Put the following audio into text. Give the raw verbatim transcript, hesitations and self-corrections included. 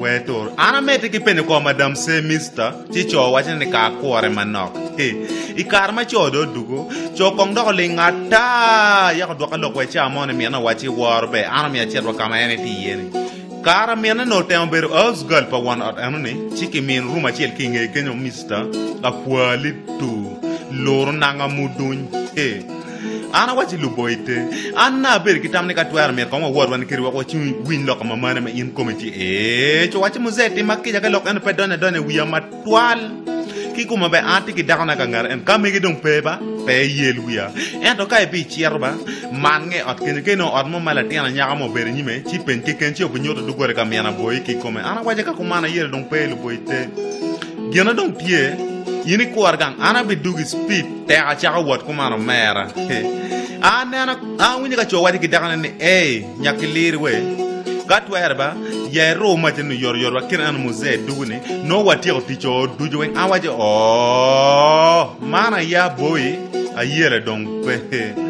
wetor ana mete ki pene ko madam se mister chi cho wacha ne ka kwore manok i karma cho do dugo cho kong do lingata ya do ka lokwe cha mo ne mi na wachi warbe ana mi achi ro kama ene ti yeni kara mi na no tem ber os girl pa one out anu ne chiki min ruma chel kinge kenyo mister la kwali tu lor nanga mudun e ana wachi luboite anna ber kitam ne ka twar mer ko mo wor wan kiri wa chi win lo kama mana ma in committee e cho wachi muzeti makija ka lok an pe done done wiya matwal ki kuma be anti ki dakana ka ngar en kam gi dong pe ba pe yel wiya en to kai bi chierba man nge ot ken ke no ot mo mala tiana nya mo ber nyime chi pen ki ken chi ko nyoto du gore kam yana boy ki kuma ana waje ka kuma na yel dong pe lu boite gena dong tie yini ko argang ana be dugi speed te a cha wat kuma no mera ana ana a wini ka cho wadi ki dakana ni e nyakilir we gatwerba ye ro ma tin yor yor wa kin an muze dugune no wati o ticho dujo en awaje oh mana ya boy a yere dong pe